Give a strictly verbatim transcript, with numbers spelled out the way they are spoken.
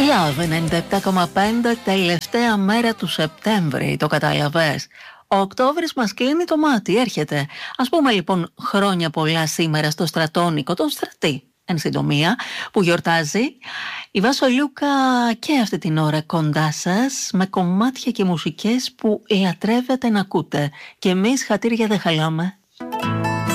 Love ενενήντα επτά κόμμα πέντε, τελευταία μέρα του Σεπτέμβρη, το κατάλαβες. Ο Οκτώβρης μας κλείνει το μάτι, έρχεται. Ας πούμε λοιπόν χρόνια πολλά σήμερα στο Στρατόνικο, τον Στρατή, εν συντομία, που γιορτάζει. Η Βάσο Λούκα και αυτή την ώρα κοντά σας, με κομμάτια και μουσικές που λατρεύετε να ακούτε. Και εμείς χατήρια δεν χαλάμε.